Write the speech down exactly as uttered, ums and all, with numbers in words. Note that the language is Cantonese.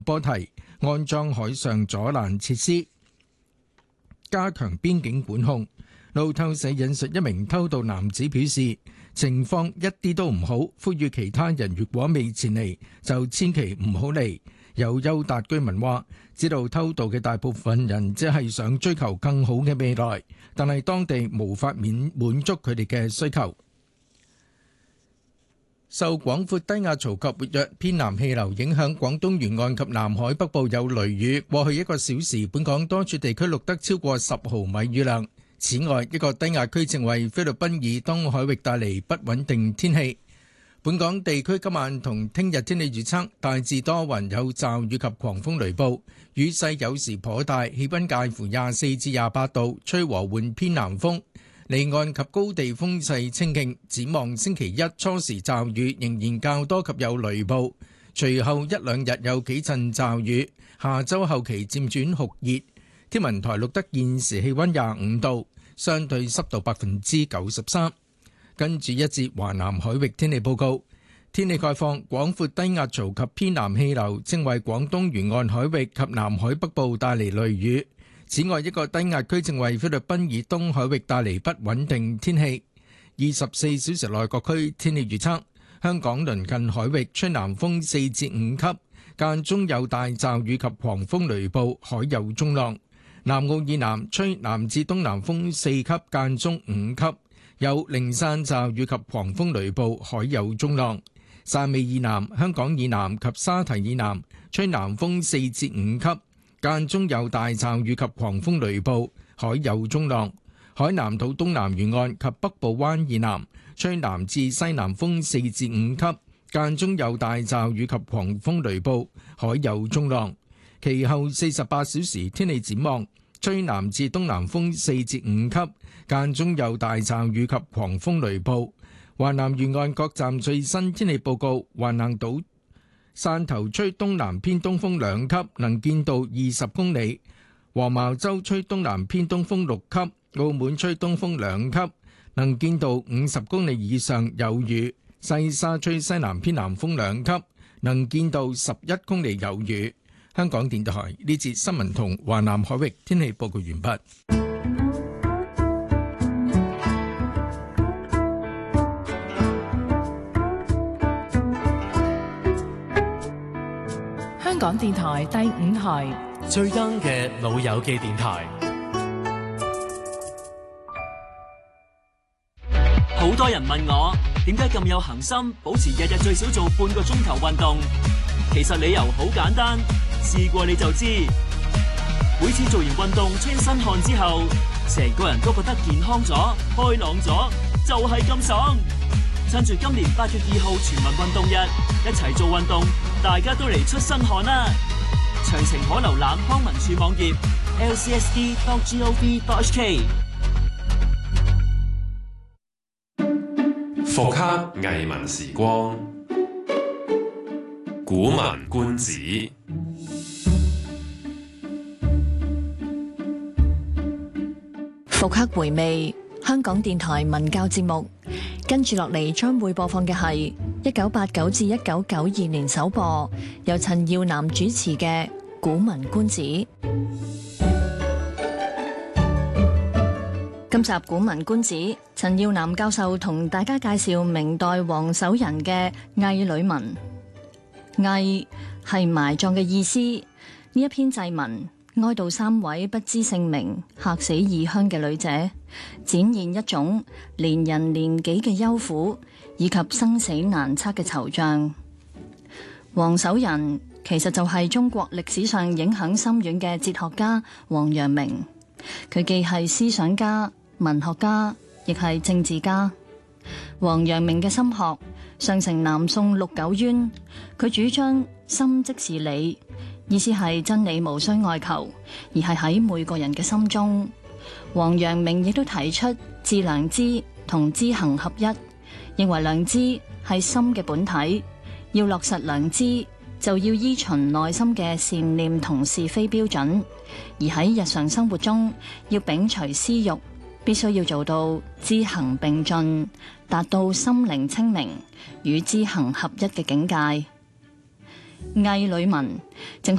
波堤安裝海上阻攔設施，加強邊境管控。路透社引述一名偷渡男子表示，情況一啲都唔好，呼籲其他人如果未前嚟，就千祈唔好嚟。有優達居民話，知道偷渡嘅大部分人只係想追求更好嘅未來，但係當地無法免滿足佢哋嘅需求。受廣闊低壓槽及活躍偏南氣流影響，廣東沿岸及南海北部有雷雨。過去一個小時，本港多處地區錄得超過十毫米雨量。此外，一個低壓區正為菲律賓以東海域帶嚟不穩定天氣。本港地區今晚同聽日天氣預測大致多雲，有驟雨及狂風雷暴，雨勢有時頗大，氣溫介乎廿四至廿八度，吹和緩偏南風。離岸及高地風勢清勁。展望星期一初時驟雨仍然較多及有雷暴，隨後一兩日有幾陣驟雨，下週後期漸轉酷熱。天文台錄得現時氣溫廿五度，相對濕度百分之九十三。跟住一節華南海域天氣報告，天氣概況，廣闊低壓槽及偏南氣流正為廣東沿岸海域及南海北部帶嚟雷雨。此外，一個低壓區正為菲律賓以東海域帶嚟不穩定天氣。二十四小時內各區天氣預測，香港鄰近海域吹南風四至五級，間中有大驟雨及狂風雷暴，海有中浪。南澳以南吹南至東南風四級，間中五級，有零散驟雨及狂風雷暴，海有中浪。汕尾以南、香港以南及沙堤以南吹南風四至五級，間中有大驟雨及狂風雷暴，海有中浪。海南島東南沿岸及北部灣以南吹南至西南風四至五級，間中有大驟雨及狂風雷暴，海有中浪。其後四十八小時天氣展望，吹南至東南風四至五級，間中有大驟雨及狂風雷暴。華南沿岸各站最新天氣報告：橫瀾島汕頭吹東南偏東風兩級，能見度二十公里；黃茅洲吹東南偏東風六級；澳門吹東風兩級，能見度五十公里以上，有雨；西沙吹西南偏南風兩級，能見度十一公里，有雨。香港電台呢節新聞同華南海域天氣報告完畢。 香港電台第五台最 young 嘅老友記電台。 好多人問我點解咁有恆心，保持日日最少做半個鐘頭運動。其實理由好簡單，試過你就知。每次做完運動出身汗之後，成個人都覺得健康咗、開朗咗，就係咁爽。趁住今年八月二號全民運動日，一齊做運動，大家都嚟出身汗啦！詳情可瀏覽康文署網頁 l c s d dot gov dot h k。 復刻藝文時光，古文觀止。 復刻回味香港電台文教節目，跟住落嚟將會播放嘅係一九八九至一九九二年首播，由陳耀南主持嘅《古文觀止》。今集《古文觀止》，陳耀南教授同大家介紹明代王守仁嘅羿女文。羿係埋葬嘅意思，呢一篇祭文哀悼三位不知姓名、客死異鄉嘅女者，展現一種連人連己嘅憂苦，以及生死難測嘅惆悵。王守仁其實就係中國歷史上影響深遠嘅哲學家王陽明，佢既係思想家、文學家，亦係政治家。王陽明嘅心學上承南宋陸九淵，佢主張心即是理，意思係真理無需外求，而係喺每個人嘅心中。王陽明亦都提出致良知同知行合一，認為良知係心嘅本體，要落實良知就要依循內心嘅善念同是非標準，而喺日常生活中要摒除私欲，必須要做到知行並進，達到心靈清明與知行合一嘅境界。 魏呂文，正